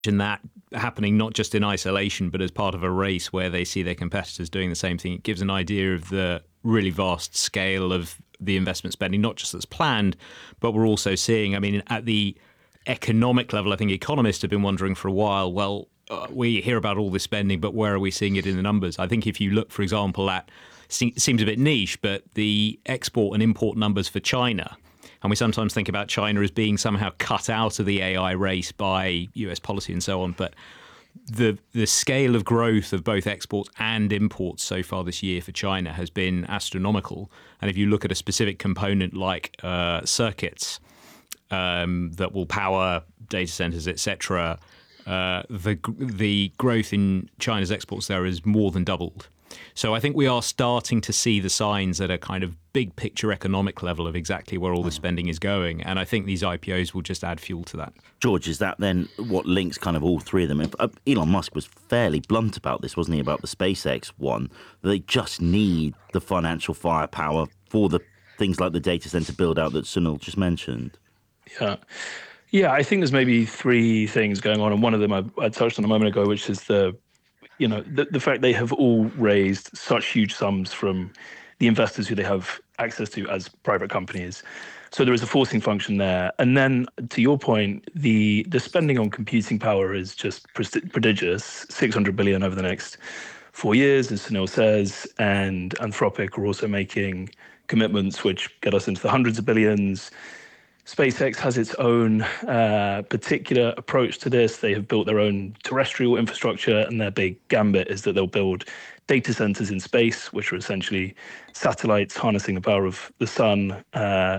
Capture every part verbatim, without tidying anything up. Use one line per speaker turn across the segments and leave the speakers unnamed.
that happening not just in isolation, but as part of a race where they see their competitors doing the same thing. It gives an idea of the really vast scale of the investment spending, not just that's planned, but we're also seeing, I mean, at the economic level, I think economists have been wondering for a while, well, uh, we hear about all this spending, but where are we seeing it in the numbers? I think if you look, for example, at, it seems a bit niche, but the export and import numbers for China, and we sometimes think about China as being somehow cut out of the A I race by U S policy and so on. But the the scale of growth of both exports and imports so far this year for China has been astronomical. And if you look at a specific component like uh, circuits um, that will power data centers, et cetera, uh, the the growth in China's exports there has more than doubled. So I think we are starting to see the signs at a kind of big picture economic level of exactly where all the spending is going. And I think these I P Os will just add fuel to that.
George, is that then what links kind of all three of them? Elon Musk was fairly blunt about this, wasn't he, about the SpaceX one? They just need the financial firepower for the things like the data center build out that Sunil just mentioned.
Yeah. Yeah, I think there's maybe three things going on. And one of them I, I touched on a moment ago, which is the you know, the, the fact they have all raised such huge sums from the investors who they have access to as private companies. So there is a forcing function there. And then to your point, the the spending on computing power is just prodigious, six hundred billion over the next four years, as Sunil says, and Anthropic are also making commitments which get us into the hundreds of billions. SpaceX has its own uh, particular approach to this. They have built their own terrestrial infrastructure, and their big gambit is that they'll build data centers in space, which are essentially satellites harnessing the power of the sun uh,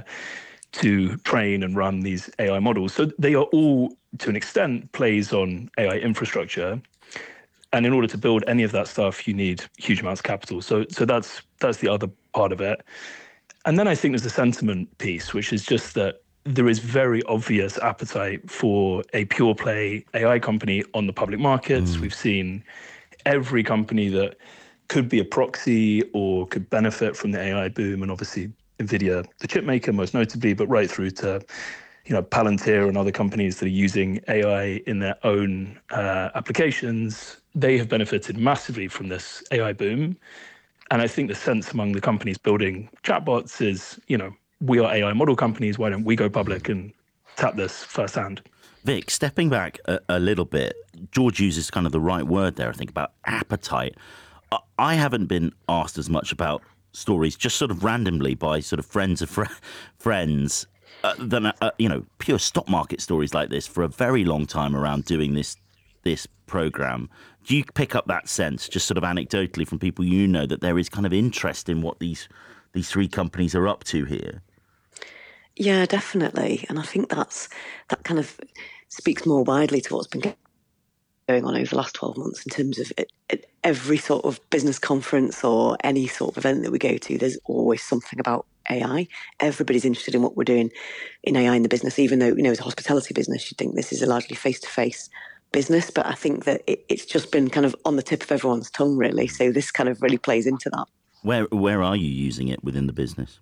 to train and run these A I models. So they are all, to an extent, plays on A I infrastructure. And in order to build any of that stuff, you need huge amounts of capital. So, so that's that's the other part of it. And then I think there's the sentiment piece, which is just that there is very obvious appetite for a pure play A I company on the public markets. Mm. We've seen every company that could be a proxy or could benefit from the A I boom, and obviously NVIDIA, the chip maker, most notably, but right through to you know Palantir and other companies that are using A I in their own uh, applications. They have benefited massively from this A I boom. And I think the sense among the companies building chatbots is, you know, we are A I model companies. Why don't we go public and tap this firsthand?
Vic, stepping back a, a little bit, George uses kind of the right word there, I think, about appetite. I haven't been asked as much about stories just sort of randomly by sort of friends of fr- friends uh, than, uh, you know, pure stock market stories like this for a very long time around doing this this program. Do you pick up that sense, just sort of anecdotally from people you know, that there is kind of interest in what these these three companies are up to here?
Yeah, definitely. And I think that's that kind of speaks more widely to what's been going on over the last twelve months in terms of it, it, every sort of business conference or any sort of event that we go to, there's always something about A I. Everybody's interested in what we're doing in A I in the business, even though, you know, as a hospitality business, you'd think this is a largely face-to-face business, but I think that it, it's just been kind of on the tip of everyone's tongue, really. So this kind of really plays into that.
Where where are you using it within the business?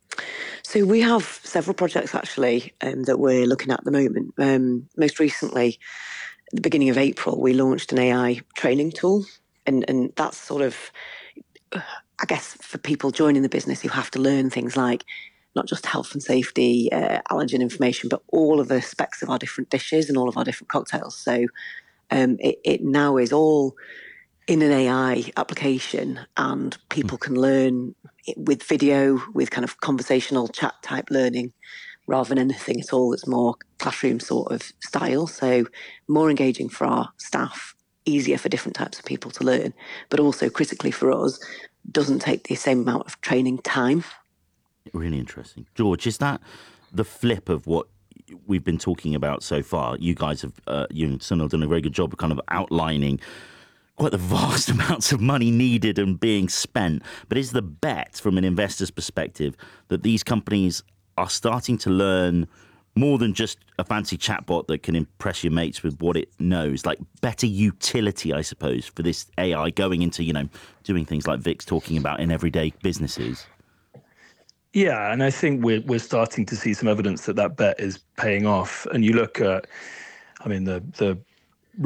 So we have several projects actually um, that we're looking at at the moment. Um, most recently, at the beginning of April, we launched an A I training tool, and and that's sort of, I guess, for people joining the business who have to learn things like not just health and safety, uh, allergen information, but all of the specs of our different dishes and all of our different cocktails. So um, it, it now is all in an A I application, and people can learn with video, with kind of conversational chat type learning, rather than anything at all that's more classroom sort of style. So more engaging for our staff, easier for different types of people to learn, but also critically for us, doesn't take the same amount of training time.
Really interesting. George, is that the flip of what we've been talking about so far? You guys have, uh, you and Sunil, done a very good job of kind of outlining quite the vast amounts of money needed and being spent. But is the bet from an investor's perspective that these companies are starting to learn more than just a fancy chatbot that can impress your mates with what it knows, like better utility, I suppose, for this A I going into, you know, doing things like Vic's talking about in everyday businesses?
Yeah, and I think we're we're starting to see some evidence that that bet is paying off. And you look at, I mean, the the